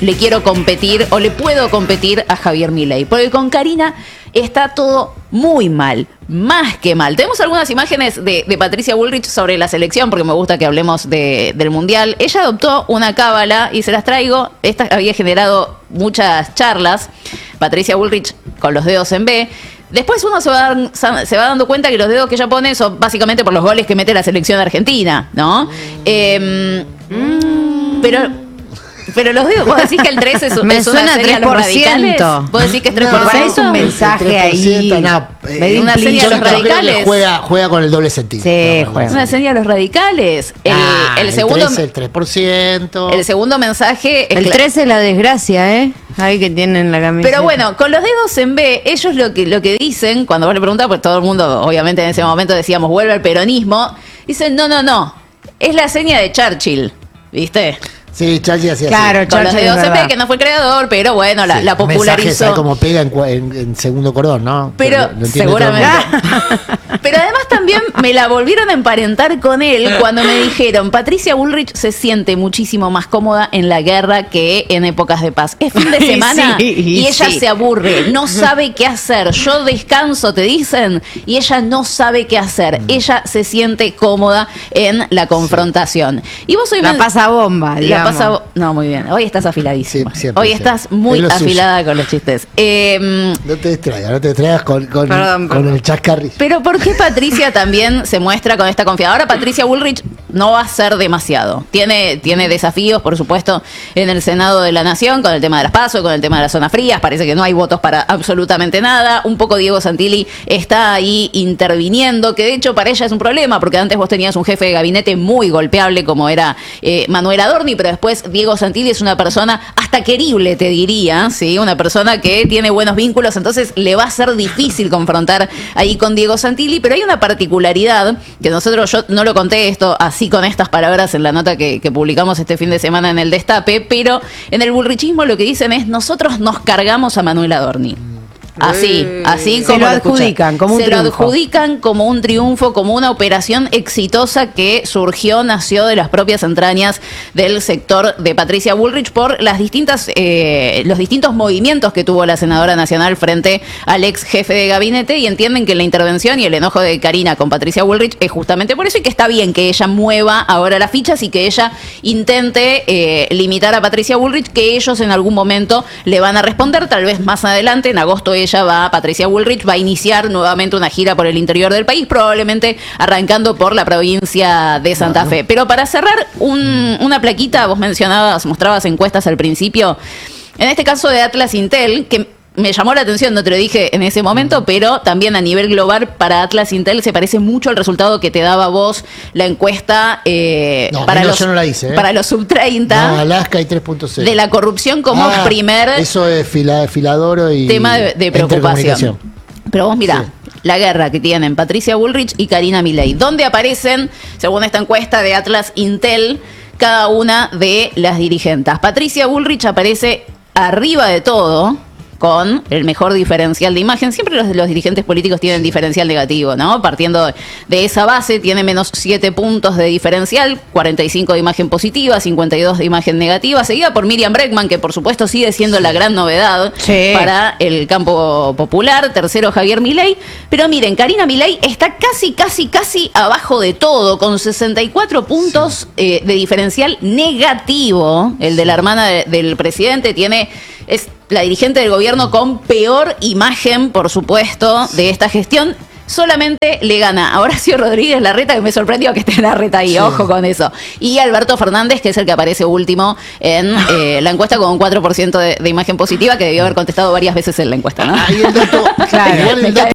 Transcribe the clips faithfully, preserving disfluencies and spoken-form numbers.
le quiero competir o le puedo competir a Javier Milei. Porque con Karina está todo muy mal, más que mal. Tenemos algunas imágenes de, de Patricia Bullrich sobre la selección, porque me gusta que hablemos de, del Mundial. Ella adoptó una cábala y se las traigo. Esta había generado muchas charlas. Patricia Bullrich con los dedos en B. Después uno se va, se va dando cuenta que los dedos que ella pone son básicamente por los goles que mete la selección argentina, ¿no? Mm. Eh, mm. Pero... Pero los dedos, vos decís que el tres es, Me es una suena serie a los radicales. Vos decís que es tres por ciento. No, es un mensaje ahí. No, eh, una serie a los radicales. Juega, juega con el doble sentido. Sí, no, juega. Es una serie a los radicales. El, ah, el, el segundo, tres, el tres por ciento. El segundo mensaje es el tres es la desgracia, ¿eh? Ahí que tienen la camisa. Pero bueno, con los dedos en B, ellos lo que, lo que dicen, cuando vos le preguntás, pues todo el mundo, obviamente en ese momento decíamos, vuelve al peronismo. Dicen, no, no, no. Es la seña de Churchill, ¿viste? Sí, Churchill hacía claro, así. Con los dedos en B, que no fue creador, pero bueno, la, sí, la popularizó. ¿Sabe cómo pega en, en, en segundo cordón, no? Pero, lo, lo seguramente. Pero además también me la volvieron a emparentar con él cuando me dijeron, Patricia Bullrich se siente muchísimo más cómoda en la guerra que en épocas de paz. Es fin de semana sí, y ella sí. se aburre, no sabe qué hacer. Yo descanso, te dicen, y ella no sabe qué hacer. Ella se siente cómoda en la confrontación. Y vos hoy la me... pasa bomba, digamos. La pasa... No, muy bien. Hoy estás afiladísima. Sí, siempre, hoy siempre. estás muy Es lo afilada suyo. con los chistes. Eh, No te distraigas, no te distraigas con, con, Perdón, con perdón. el chascarrillo. Pero ¿por qué Patricia también se muestra con esta confianza? Ahora Patricia Bullrich no va a ser demasiado. Tiene, tiene desafíos, por supuesto, en el Senado de la Nación, con el tema de las PASO, con el tema de las zonas frías. Parece que no hay votos para absolutamente nada. Un poco Diego Santilli está ahí interviniendo, que de hecho para ella es un problema, porque antes vos tenías un jefe de gabinete muy golpeable como era eh, Manuel Adorni, pero después Diego Santilli es una persona hasta querible, te diría, ¿sí? Una persona que tiene buenos vínculos, entonces le va a ser difícil confrontar ahí con Diego Santilli, pero hay una particularidad que nosotros, yo no lo conté esto así con estas palabras en la nota que, que publicamos este fin de semana en el Destape, pero en el bullrichismo lo que dicen es, nosotros nos cargamos a Manuel Adorni. Así, así Se como lo lo adjudican escuchan. como un Se triunfo. lo adjudican como un triunfo, como una operación exitosa que surgió, nació de las propias entrañas del sector de Patricia Bullrich por las distintas, eh, los distintos movimientos que tuvo la senadora nacional frente al ex jefe de gabinete, y entienden que la intervención y el enojo de Karina con Patricia Bullrich es justamente por eso, y que está bien que ella mueva ahora las fichas y que ella intente eh, limitar a Patricia Bullrich, que ellos en algún momento le van a responder, tal vez más adelante, en agosto ella va, Patricia Bullrich va a iniciar nuevamente una gira por el interior del país, probablemente arrancando por la provincia de Santa Fe. Pero para cerrar, un, una plaquita, vos mencionabas, mostrabas encuestas al principio, en este caso de Atlas Intel, que me llamó la atención, no te lo dije en ese momento, pero también a nivel global para Atlas Intel se parece mucho al resultado que te daba vos la encuesta eh, No, para, no, los, yo no la hice, ¿eh? para los sub treinta. No, Alaska y tres punto cero. De la corrupción como Ah, primer eso es fila, filadoro y tema de, de preocupación. intercomunicación. Pero vos mirá, Sí. la guerra que tienen Patricia Bullrich y Karina Milei, donde aparecen, según esta encuesta de Atlas Intel, cada una de las dirigentes. Patricia Bullrich aparece arriba de todo, con el mejor diferencial de imagen. Siempre los, los dirigentes políticos tienen diferencial negativo, ¿no? Partiendo de esa base, tiene menos siete puntos de diferencial, cuarenta y cinco de imagen positiva, cincuenta y dos de imagen negativa, seguida por Miriam Bregman, que por supuesto sigue siendo la gran novedad Sí. para el campo popular. Tercero, Javier Milei. Pero miren, Karina Milei está casi, casi, casi abajo de todo, con sesenta y cuatro puntos eh, de diferencial negativo. El de la hermana de- del presidente tiene... Es la dirigente del gobierno con peor imagen, por supuesto, de esta gestión. Solamente le gana a Horacio Rodríguez Larreta, que me sorprendió que esté Larreta ahí, Sí. ojo con eso. Y Alberto Fernández, que es el que aparece último en eh, la encuesta con un cuatro por ciento de, de imagen positiva, que debió haber contestado varias veces en la encuesta, ¿no? Ahí el dato, Claro. igual el Me dato, cae-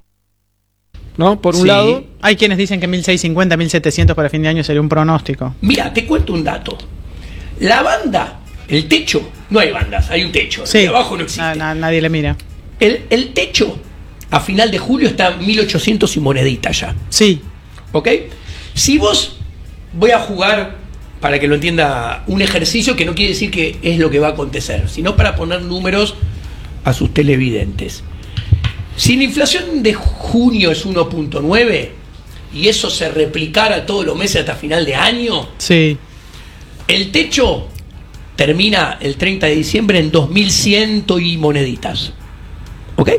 ¿No? Por un Sí. lado, hay quienes dicen que mil seiscientos cincuenta, mil setecientos para fin de año sería un pronóstico. Mira, te cuento un dato. La banda, el techo, no hay bandas, hay un techo. Sí, De abajo no existe. Na- na- nadie le mira. El, el techo a final de julio está en mil ochocientos y monedita ya. Sí, ¿Ok? Si vos, voy a jugar, para que lo entienda, un ejercicio que no quiere decir que es lo que va a acontecer, sino para poner números a sus televidentes. Si la inflación de junio es uno punto nueve y eso se replicara todos los meses hasta final de año, sí. el techo termina el treinta de diciembre en dos mil cien y moneditas. ¿Ok?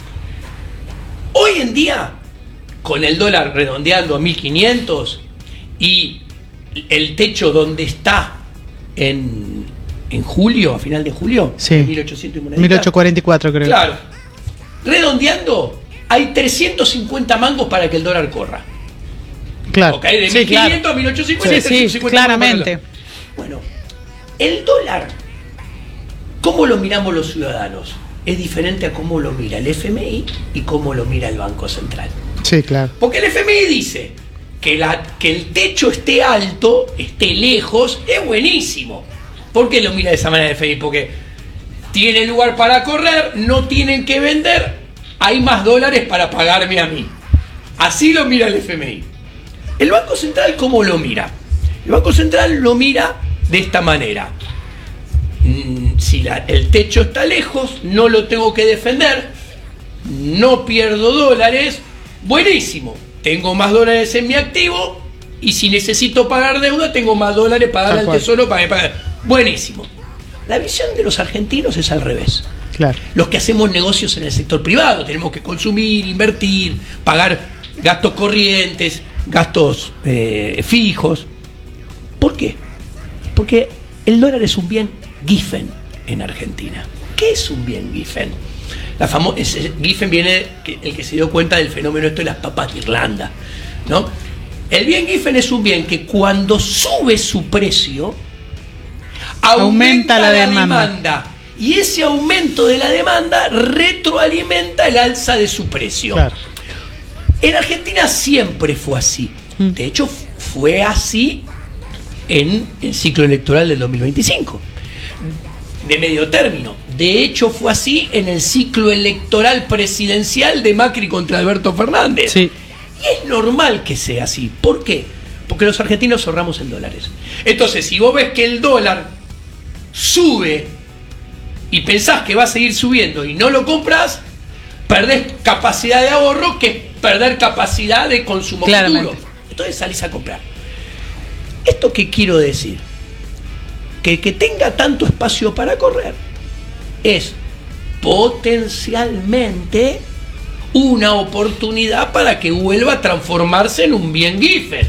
Hoy en día, con el dólar redondeando a mil quinientos y el techo donde está en, en julio, a final de julio, Sí. mil ochocientos y moneditas. mil ochocientos cuarenta y cuatro creo. Claro. Redondeando, hay trescientos cincuenta mangos para que el dólar corra. Claro. ¿Ok? De Sí, mil quinientos claro. a mil ochocientos cincuenta, Sí, sí, trescientos cincuenta mangos para el claramente. dólar. Bueno, el dólar, ¿cómo lo miramos los ciudadanos? Es diferente a cómo lo mira el F M I y cómo lo mira el Banco Central. Sí, claro. Porque el F M I dice que, la, que el techo esté alto, esté lejos, es buenísimo. ¿Por qué lo mira de esa manera el F M I? Porque tiene lugar para correr, no tienen que vender, hay más dólares para pagarme a mí. Así lo mira el F M I. ¿El Banco Central cómo lo mira? El Banco Central lo mira de esta manera. Mm, Si la, el techo está lejos, no lo tengo que defender, no pierdo dólares, buenísimo. Tengo más dólares en mi activo y si necesito pagar deuda, tengo más dólares para dar Tal al cual. tesoro para pagar. Buenísimo. La visión de los argentinos es al revés. Claro. Los que hacemos negocios en el sector privado, tenemos que consumir, invertir, pagar gastos corrientes, gastos eh, fijos. ¿Por qué? Porque el dólar es un bien Giffen en Argentina. ¿Qué es un bien Giffen? La famo- ese Giffen viene que- el que se dio cuenta del fenómeno esto de las papas de Irlanda, ¿no? El bien Giffen es un bien que cuando sube su precio aumenta, Aumenta la la demanda. demanda. Y ese aumento de la demanda retroalimenta el alza de su precio. Claro. En Argentina siempre fue así. Mm. De hecho, fue así en el ciclo electoral del dos mil veinticinco. De medio término. De hecho, fue así en el ciclo electoral presidencial de Macri contra Alberto Fernández. Sí. Y es normal que sea así. ¿Por qué? Porque los argentinos ahorramos en dólares. Entonces, si vos ves que el dólar sube y pensás que va a seguir subiendo y no lo compras, perdés capacidad de ahorro, que es perder capacidad de consumo Claramente. futuro. Entonces salís a comprar. ¿Esto qué quiero decir? Que el que tenga tanto espacio para correr es potencialmente una oportunidad para que vuelva a transformarse en un bien Giffen.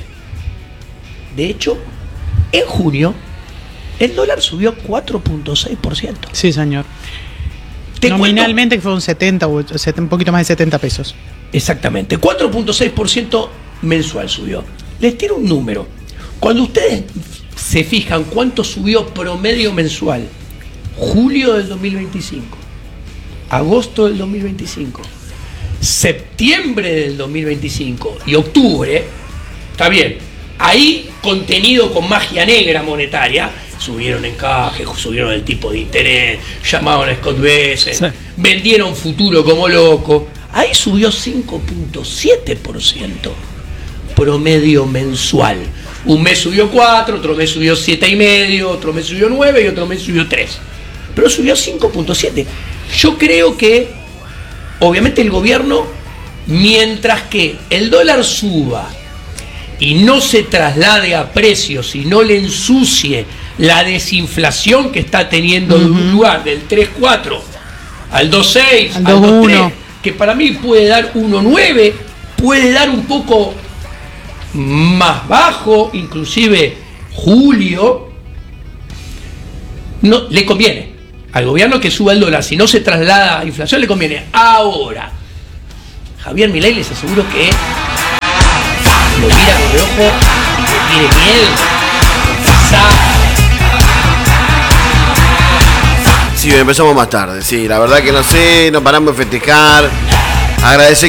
De hecho, en junio el dólar subió cuatro punto seis por ciento. Sí, señor. Te Nominalmente fue un setenta, o set- un poquito más de setenta pesos. Exactamente, cuatro punto seis por ciento mensual subió. Les tiro un número. Cuando ustedes se fijan cuánto subió promedio mensual, julio del dos mil veinticinco, agosto del dos mil veinticinco, septiembre del dos mil veinticinco y octubre, está bien, ahí contenido con magia negra monetaria, subieron encaje, subieron el tipo de interés, llamaron a Scott Bessent, Sí. vendieron futuro como loco. Ahí subió cinco punto siete por ciento promedio mensual. Un mes subió cuatro, otro mes subió siete y medio, otro mes subió nueve y otro mes subió tres. Pero subió cinco punto siete. Yo creo que, obviamente, el gobierno, mientras que el dólar suba y no se traslade a precios y no le ensucie la desinflación que está teniendo de un lugar del tres cuatro al dos seis, Al al dos dos tres, uno. que para mí puede dar uno nueve, puede dar un poco más bajo, inclusive julio, no le conviene al gobierno que suba el dólar. Si no se traslada a inflación, le conviene. Ahora, Javier Milei les aseguro que lo mira con el ojo y le tiene miedo. Quizá. Sí, empezamos más tarde, sí, la verdad que no sé, no paramos de festejar. Agradecer